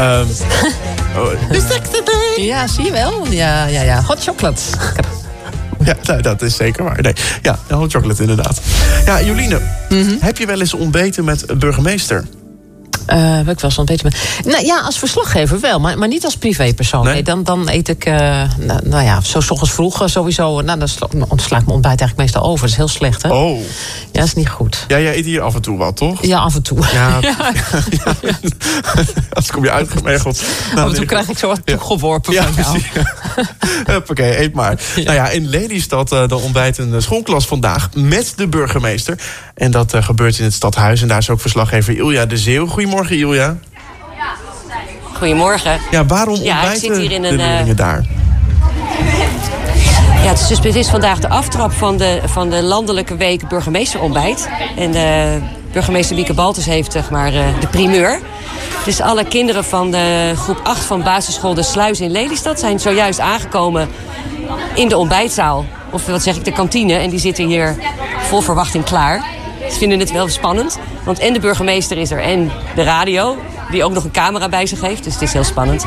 Ja, zie je wel. Ja. Hot chocolate. Ja, nou, dat is zeker waar. Nee. Ja, hot chocolate inderdaad. Ja, Joline, heb je wel eens ontbeten met een burgemeester? Heb ik wel eens ontbeten met... Nou ja, als verslaggever wel, maar niet als privépersoon. Nee, dan eet ik, zo 's ochtends vroeg sowieso... dan sla ik mijn ontbijt eigenlijk meestal over. Dat is heel slecht, hè? Oh. Ja, dat is niet goed. Ja, jij eet hier af en toe wel, toch? Ja, af en toe. Ja. Als kom je uitgemergeld. Af en toe krijg ik zo wat toegeworpen van jou. Huppakee, eet maar. Ja. Nou ja, in Lelystad dan ontbijt een schoolklas vandaag met de burgemeester. En dat gebeurt in het stadhuis. En daar is ook verslaggever Ilja de Zeeuw. Goedemorgen, Ilja. Goedemorgen. Ja, waarom ontbijten de leerlingen daar? Ja, het is vandaag de aftrap van de landelijke week burgemeesterontbijt. En burgemeester Wieke Baltus heeft de primeur. Dus alle kinderen van de groep 8 van basisschool De Sluis in Lelystad zijn zojuist aangekomen in de ontbijtzaal. Of wat zeg ik, de kantine. En die zitten hier vol verwachting klaar. Ze vinden het wel spannend. Want en de burgemeester is er en de radio, die ook nog een camera bij zich heeft. Dus het is heel spannend.